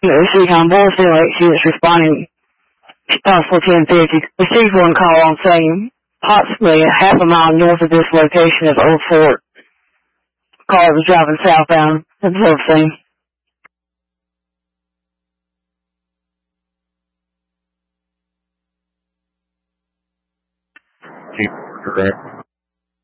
Recon Bullfield 8, she was responding possible 1050. Received one call on saying possibly a half a mile north of this location of Old Fort. Caller was driving southbound. Observed scene. Correct.